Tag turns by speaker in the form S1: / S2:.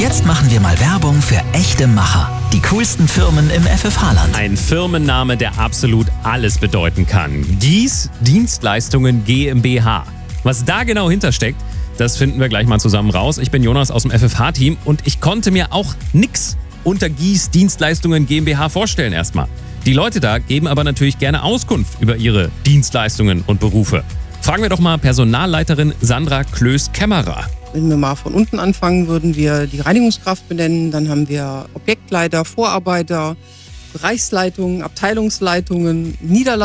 S1: Jetzt machen wir mal Werbung für echte Macher. Die coolsten Firmen im FFH-Land.
S2: Ein Firmenname, der absolut alles bedeuten kann. Gies Dienstleistungen GmbH. Was da genau hintersteckt, das finden wir gleich mal zusammen raus. Ich bin Jonas aus dem FFH-Team und ich konnte mir auch nix unter Gies Dienstleistungen GmbH vorstellen erstmal. Die Leute da geben aber natürlich gerne Auskunft über ihre Dienstleistungen und Berufe. Fragen wir doch mal Personalleiterin Sandra Klöß-Kämmerer.
S3: Wenn wir mal von unten anfangen, würden wir die Reinigungskraft benennen. Dann haben wir Objektleiter, Vorarbeiter, Bereichsleitungen, Abteilungsleitungen,